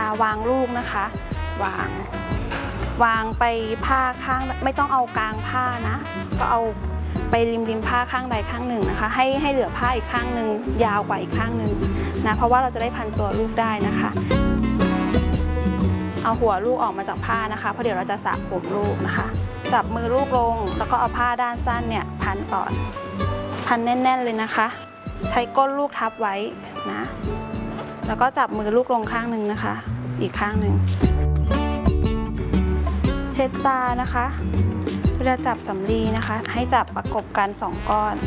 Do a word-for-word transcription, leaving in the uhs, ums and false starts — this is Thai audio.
วางลูกนะคะวางวางไปผ้าข้างไม่ต้องเอากลางผ้านะก็เอาไปริมริมผ้าข้างใดข้างหนึ่งนะคะให้ให้เหลือผ้าอีกข้างหนึ่งยาวกว่าอีกข้างหนึ่งนะเพราะว่าเราจะได้พันตัวลูกได้นะคะเอาหัวลูกออกมาจากผ้านะคะเพราะเดี๋ยวเราจะสระผมลูกนะคะจับมือลูกลงแล้วก็เอาผ้าด้านสั้นเนี่ยพันก่อนพันแน่นๆเลยนะคะใช้ก้นลูกทับไว้นะแล้วก็จับมือลูกลงข้างหนึ่งนะคะอีกข้างหนึ่งเช็ดตานะคะเวลาจับสำลีนะคะให้จับประกบกันสองก้อน